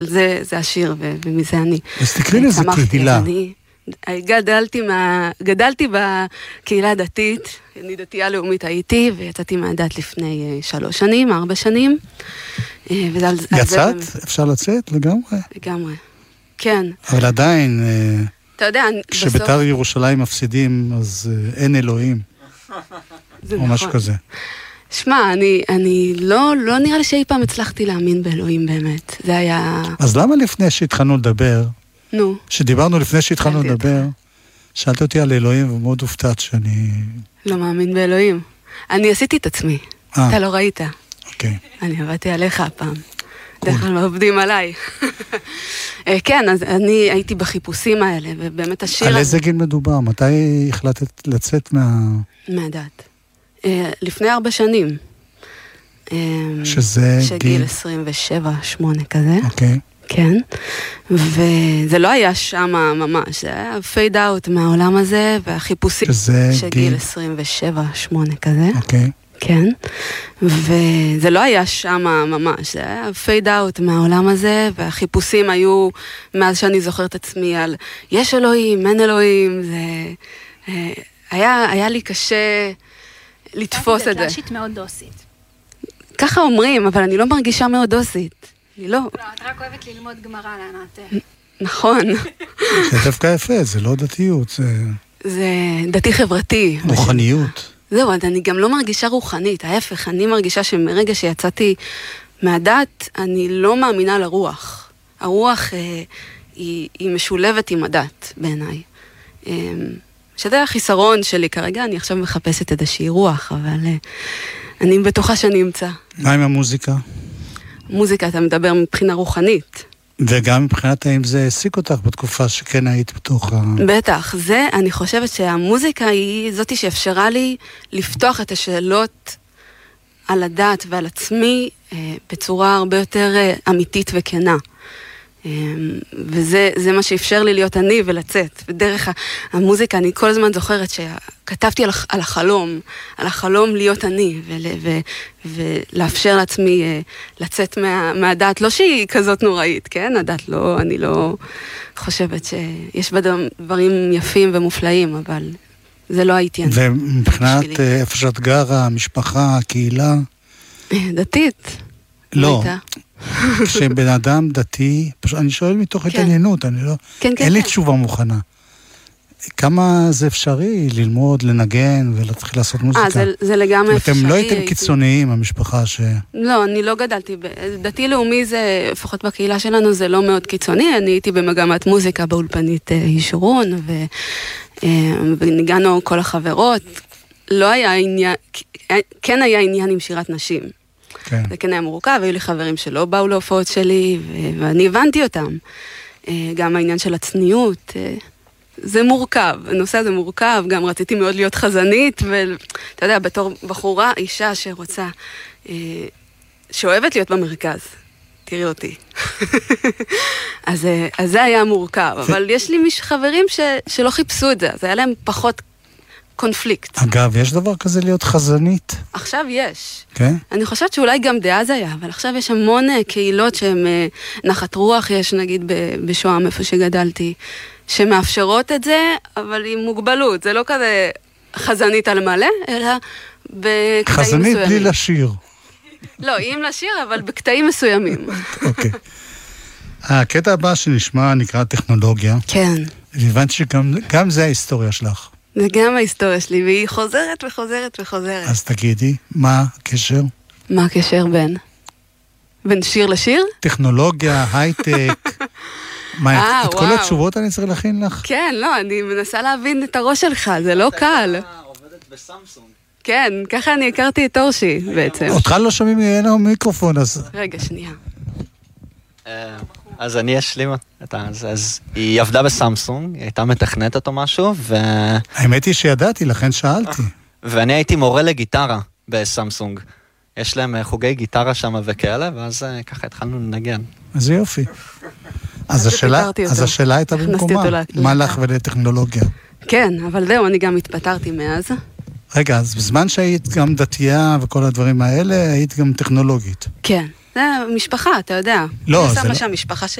זה השיר, ומזה אני... אז תקריא לזה קהילה. גדלתי בקהילה הדתית, אני דתייה לאומית הייתי, ויצאתי מהדת לפני 3 שנים, 4 שנים. יצאת? אפשר לצאת לגמרי? לגמרי, כן. אבל עדיין, אתה יודע, כשבית"ר ירושלים מפסידים, אז אין אלוהים. או משהו כזה. שמע, אני לא נראה לי שאי פעם הצלחתי להאמין באלוהים באמת. זה היה... אז למה לפני שהתחלנו לדבר, נו. שדיברנו לפני שהתחלנו לדבר, שאלת אותי על אלוהים ומאוד הופתעת שאני... לא מאמין באלוהים. אני עשיתי את עצמי. אתה לא ראית. אוקיי. אני עבדתי עליך הפעם. דרך כלל עובדים עליי. כן, אז אני הייתי בחיפושים האלה, ובאמת השיר... על איזה גיל מדובר? מתי החלטת לצאת מהדת. לפני 4 שנים. שזה גיל 27-8 כזה. אוקיי. כן. וזה לא היה שם ממש, זה היה פייד אאוט מהעולם הזה, והחיפושים... שזה גיל 27-8 כזה. אוקיי. כן. וזה לא היה שם ממש, זה היה פייד אאוט מהעולם הזה, והחיפושים היו, מאז שאני זוכרת עצמי על יש אלוהים, אין אלוהים, זה... היה לי קשה לתפוס את זה. את להשית מאוד דוסית. ככה אומרים, אבל אני לא מרגישה מאוד דוסית. אני לא... לא, את רק אוהבת ללמוד גמרא לענתך. נכון. זה דווקא יפה, זה לא דתיות, זה דתי חברתי. רוחניות. זהו, אני גם לא מרגישה רוחנית. ההפך, אני מרגישה שמרגע שיצאתי מהדת, אני לא מאמינה לרוח. הרוח היא משולבת עם הדת, בעיניי. שזה החיסרון שלי כרגע, אני עכשיו מחפשת איזושהי רוח, אבל אני בטוחה שאני אמצא. מה עם המוזיקה? מוזיקה, אתה מדבר מבחינה רוחנית. וגם מבחינת האם זה העסיק אותך בתקופה שכן היית בתוך בטח, אני חושבת שהמוזיקה היא זאתי שאפשרה לי לפתוח את השאלות על הדת ועל עצמי בצורה הרבה יותר אמיתית וכנה. וזה מה שאפשר לי להיות אני ולצאת. ודרך המוזיקה אני כל הזמן זוכרת שכתבתי על החלום להיות אני, ולאפשר לעצמי לצאת מהדת, לא שהיא כזאת נוראית, כן? הדת לא, אני לא חושבת שיש בה דברים יפים ומופלאים, אבל זה לא הייתי אני. ומבחינת איפה שאת גרה, המשפחה, הקהילה? דתית. לא. כשבן אדם דתי, אני שואל מתוך התעניינות, אין לי תשובה מוכנה. כמה זה אפשרי ללמוד, לנגן ולהתחיל לעשות מוזיקה? זה לגמרי אפשרי. אתם לא הייתם קיצוניים, המשפחה ש... לא, אני לא גדלתי. דתי לאומי זה, לפחות בקהילה שלנו, זה לא מאוד קיצוני. אני הייתי במגמת מוזיקה באולפנית ישורון, וניגענו כל החברות. לא היה עניין, כן היה עניין עם שירת נשים. זה כן היה מורכב, היו לי חברים שלא באו להופעות שלי, ואני הבנתי אותם. גם העניין של הצניעות, זה מורכב, הנושא הזה מורכב, גם רציתי מאוד להיות חזנית, ואתה יודע, בתור בחורה, אישה שרוצה, שאוהבת להיות במרכז, תראי אותי. אז זה היה מורכב, אבל יש לי חברים שלא חיפשו את זה, אז היה להם פחות קונפליקט. אגב, יש דבר כזה להיות חזנית? עכשיו יש. כן? אני חושבת שאולי גם דאז היה, אבל עכשיו יש המון קהילות שהן נחת רוח, יש נגיד בשוהם איפה שגדלתי, שמאפשרות את זה, אבל עם מוגבלות. זה לא כזה חזנית על מלא, אלא בקטעים מסוימים. חזנית בלי לשיר. לא, עם לשיר, אבל בקטעים מסוימים. אוקיי. הקטע הבא שנשמע נקרא טכנולוגיה. כן. הבנתי שגם זה ההיסטוריה שלך. זה גם ההיסטוריה שלי, והיא חוזרת וחוזרת וחוזרת. אז תגידי, מה הקשר? מה הקשר בין שיר לשיר? טכנולוגיה, הייטק. את כל התשובות אני צריך להכין לך? כן, לא, אני מנסה להבין את הראש שלך, זה לא קל. אתה עובדת בסמסונג. כן, ככה אני הכרתי את אורשי בעצם. אותך לא שומעים ממנו מיקרופון, אז... רגע, שנייה. אז אני אשלים אותה, אז היא עבדה בסמסונג, היא הייתה מתכנתת או משהו, האמת היא שידעתי, לכן שאלתי. ואני הייתי מורה לגיטרה בסמסונג. יש להם חוגי גיטרה שם וכאלה, ואז ככה התחלנו לנגן. אז זה יופי. אז השאלה הייתה במקומה, מה לך ולטכנולוגיה? כן, אבל זהו, אני גם התפטרתי מאז. רגע, אז בזמן שהיית גם דתייה וכל הדברים האלה, היית גם טכנולוגית. כן. זה משפחה, אתה יודע. לא, זה זה מה לא... שהמשפחה